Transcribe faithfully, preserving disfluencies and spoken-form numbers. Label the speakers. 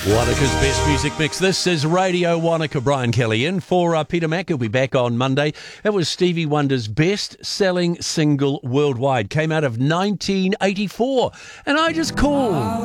Speaker 1: Wanaka's Best Music Mix. This is Radio Wanaka. Brian Kelly in for uh, Peter Mack. He'll be back on Monday. It was Stevie Wonder's best-selling single worldwide. Came out of nineteen eighty-four. And I just called.